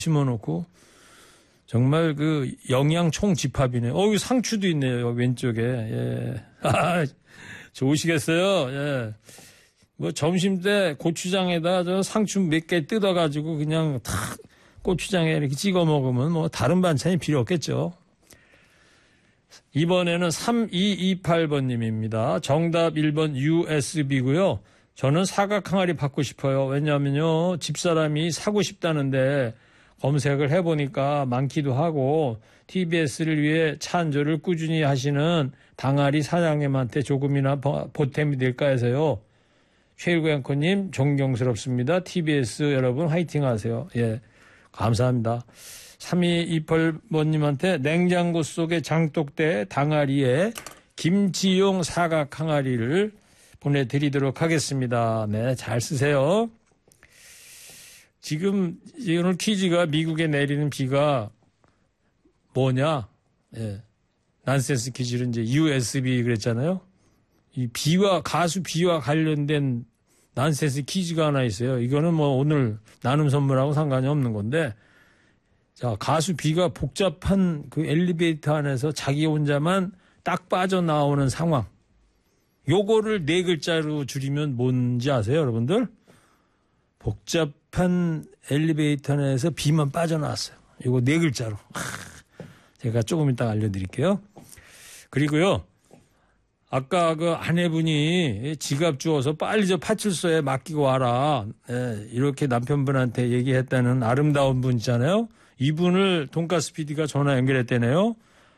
심어놓고 정말 그 영양 총집합이네. 여기 상추도 있네요. 여기 왼쪽에. 예. 좋으시겠어요. 예. 뭐 점심 때 고추장에다 저 상추 몇 개 뜯어가지고 그냥 탁 고추장에 이렇게 찍어 먹으면 뭐 다른 반찬이 필요 없겠죠. 이번에는 3228번님입니다. 정답 1번 USB고요. 저는 사각 항아리 받고 싶어요. 왜냐하면요. 집사람이 사고 싶다는데 검색을 해보니까 많기도 하고 TBS를 위해 차 안조를 꾸준히 하시는 당아리 사장님한테 조금이나 보탬이 될까 해서요. 최일구 앵커님 존경스럽습니다. TBS 여러분 화이팅 하세요. 예, 감사합니다. 3228번님한테 냉장고 속의 장독대 당아리에 김치용 사각 항아리를 보내드리도록 하겠습니다. 네, 잘 쓰세요. 지금 오늘 퀴즈가 미국에 내리는 비가 뭐냐? 예, 난센스 퀴즈를 이제 USB 그랬잖아요. 이 비와 가수 비와 관련된 난센스 퀴즈가 하나 있어요. 이거는 뭐 오늘 나눔 선물하고 상관이 없는 건데, 자 가수 비가 복잡한 그 엘리베이터 안에서 자기 혼자만 딱 빠져나오는 상황. 요거를 4글자로 줄이면 뭔지 아세요, 여러분들? 복잡한 엘리베이터 안에서 비만 빠져나왔어요. 요거 4글자로. 제가 조금 이따 알려드릴게요. 그리고요, 아까 그 아내분이 지갑 주워서 빨리 저 파출소에 맡기고 와라. 예, 이렇게 남편분한테 얘기했다는 아름다운 분 있잖아요. 이분을 돈가스 PD가 전화 연결했대네요.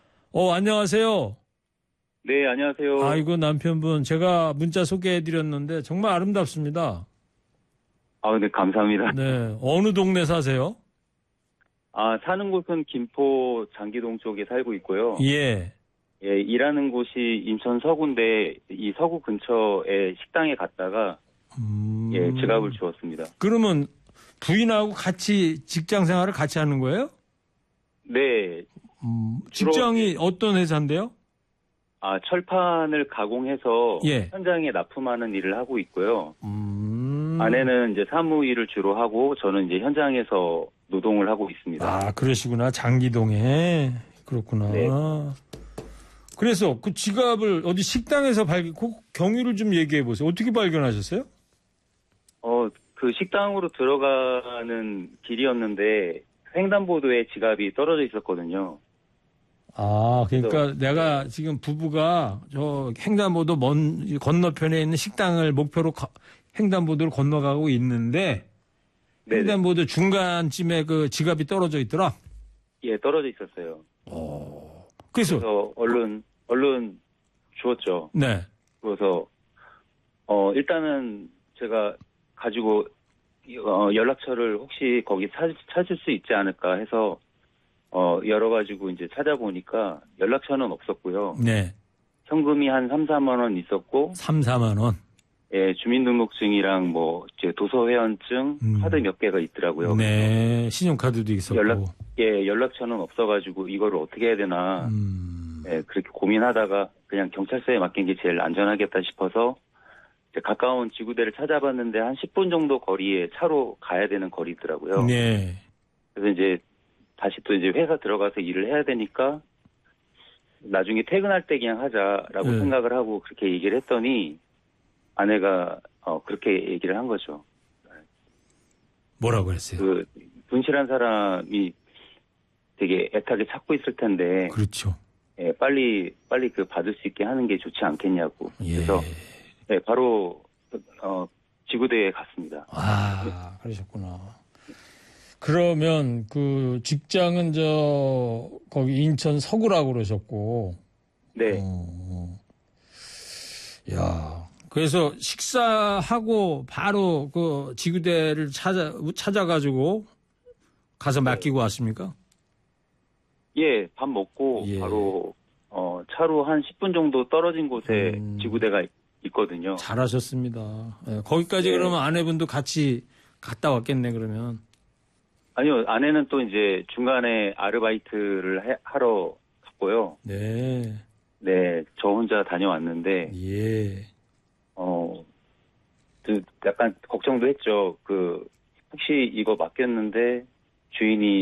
안녕하세요. 네, 안녕하세요. 아이고, 남편분. 제가 문자 소개해드렸는데 정말 아름답습니다. 네, 감사합니다. 네. 어느 동네 사세요? 사는 곳은 김포 장기동 쪽에 살고 있고요. 예. 예, 일하는 곳이 인천 서구인데 이 서구 근처에 식당에 갔다가 예, 지갑을 주웠습니다. 그러면 부인하고 같이 직장 생활을 같이 하는 거예요? 네. 직장이 어떤 회사인데요? 철판을 가공해서 예. 현장에 납품하는 일을 하고 있고요. 아내는 이제 사무 일을 주로 하고 저는 이제 현장에서 노동을 하고 있습니다. 그러시구나. 장기동에. 그렇구나. 네. 그래서 그 지갑을 어디 식당에서 그 경위를 좀 얘기해 보세요. 어떻게 발견하셨어요? 그 식당으로 들어가는 길이었는데 횡단보도에 지갑이 떨어져 있었거든요. 그러니까 내가 지금 부부가 저 횡단보도 건너편에 있는 식당을 목표로 횡단보도를 건너가고 있는데 네네. 횡단보도 중간쯤에 그 지갑이 떨어져 있더라? 예, 떨어져 있었어요. 그래서 얼른 주웠죠. 네. 그래서 일단은 제가 가지고 연락처를 혹시 거기 찾을 수 있지 않을까 해서 열어가지고 이제 찾아보니까 연락처는 없었고요. 네. 현금이 한 3, 4만 원 있었고. 3, 4만 원? 예, 주민등록증이랑 뭐, 이제 도서회원증, 카드 몇 개가 있더라고요. 네. 신용카드도 있었고. 연락처는 없어가지고 이거를 어떻게 해야 되나. 예, 그렇게 고민하다가 그냥 경찰서에 맡긴 게 제일 안전하겠다 싶어서 이제 가까운 지구대를 찾아봤는데 한 10분 정도 거리에 차로 가야 되는 거리더라고요. 네. 그래서 이제 다시 또 이제 회사 들어가서 일을 해야 되니까 나중에 퇴근할 때 그냥 하자라고 생각을 하고 그렇게 얘기를 했더니 아내가 그렇게 얘기를 한 거죠. 뭐라고 했어요? 그 분실한 사람이 되게 애타게 찾고 있을 텐데. 그렇죠. 예, 빨리 그 받을 수 있게 하는 게 좋지 않겠냐고. 예. 그래서 네, 바로 지구대에 갔습니다. 그러셨구나. 그러면 그 직장은 거기 인천 서구라고 그러셨고. 네. 그래서 식사하고 바로 그 지구대를 찾아가지고 가서 맡기고 왔습니까? 예, 밥 먹고 바로 차로 한 10분 정도 떨어진 곳에 지구대가 있거든요. 잘하셨습니다. 예, 거기까지 네. 그러면 아내분도 같이 갔다 왔겠네, 그러면. 아니요, 아내는 또 이제 중간에 아르바이트를 하러 갔고요. 네. 네, 저 혼자 다녀왔는데. 예. 약간 걱정도 했죠. 혹시 이거 맡겼는데 주인이